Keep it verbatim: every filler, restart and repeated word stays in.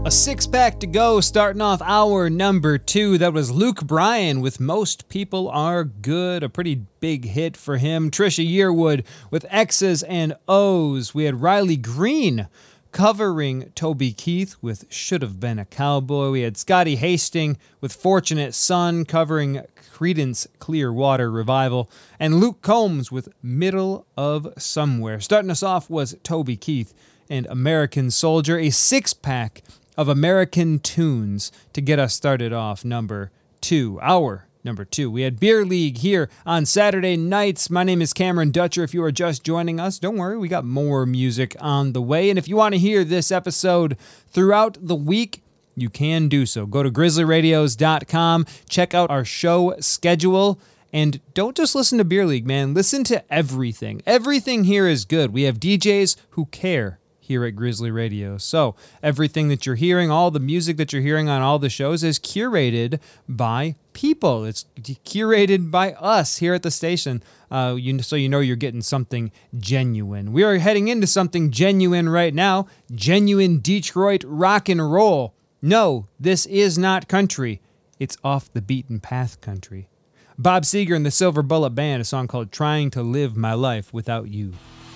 A six-pack to go, starting off hour number two. That was Luke Bryan with Most People Are Good, a pretty big hit for him. Trisha Yearwood with X's and O's. We had Riley Green covering Toby Keith with Should Have Been a Cowboy. We had Scotty Hastings with Fortunate Son covering Creedence Clearwater Revival. And Luke Combs with Middle of Somewhere. Starting us off was Toby Keith and American Soldier, a six-pack of American tunes to get us started off. Number two, hour number two. We had Beer League here on Saturday nights. My name is Cameron Dutcher. If you are just joining us, don't worry, we got more music on the way. And if you want to hear this episode throughout the week, you can do so. Go to grizzly radios dot com, check out our show schedule, and don't just listen to Beer League, man. Listen to everything. Everything here is good. We have D Js who care here at Grizzly Radio. So everything that you're hearing, all the music that you're hearing on all the shows is curated by people. It's curated by us here at the station, uh, you, so you know you're getting something genuine. We are heading into something genuine right now. Genuine Detroit rock and roll. No, this is not country. It's off the beaten path country. Bob Seger and the Silver Bullet Band, a song called Trying to Live My Life Without You.